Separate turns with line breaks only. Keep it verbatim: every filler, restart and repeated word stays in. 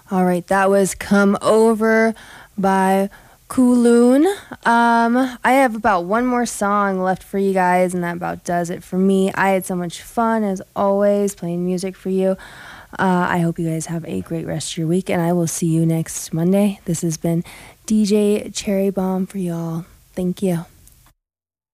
All right, that was Come Over by Kowloon. Um, I have about one more song left for you guys, and that about does it for me. I had so much fun, as always, playing music for you. Uh, I hope you guys have a great rest of your week, and I will see you next Monday. This has been D J Cherry Bomb for y'all. Thank you.